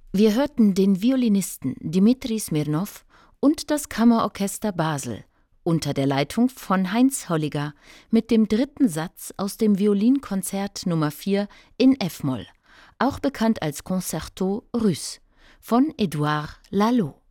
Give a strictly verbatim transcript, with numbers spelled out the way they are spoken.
Wir hörten den Violinisten Dimitri Smirnow und das Kammerorchester Basel unter der Leitung von Heinz Holliger mit dem dritten Satz aus dem Violinkonzert Nummer vier in F-Moll, auch bekannt als Concerto Russe, von Édouard Laloux.